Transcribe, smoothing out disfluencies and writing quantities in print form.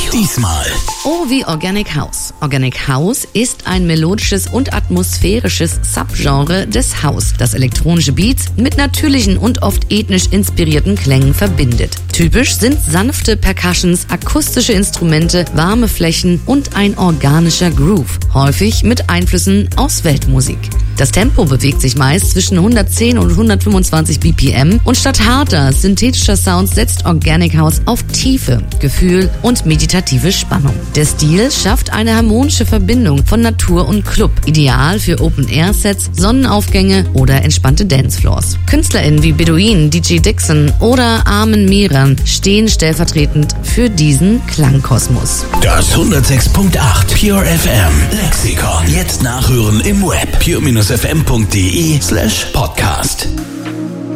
Diesmal. Oh, wie Organic House. Organic House ist ein melodisches und atmosphärisches Subgenre des House, das elektronische Beats mit natürlichen und oft ethnisch inspirierten Klängen verbindet. Typisch sind sanfte Percussions, akustische Instrumente, warme Flächen und ein organischer Groove, häufig mit Einflüssen aus Weltmusik. Das Tempo bewegt sich meist zwischen 110 und 125 BPM und statt harter, synthetischer Sounds setzt Organic House auf Tiefe, Gefühl und meditative Spannung. Der Stil schafft eine harmonische Verbindung von Natur und Club, ideal für Open-Air-Sets, Sonnenaufgänge oder entspannte Dancefloors. KünstlerInnen wie Beduin, DJ Dixon oder Armin Miran stehen stellvertretend für diesen Klangkosmos. Das 106.8 Pure FM Lexikon. Jetzt nachhören im Web pure-fm.de/podcast.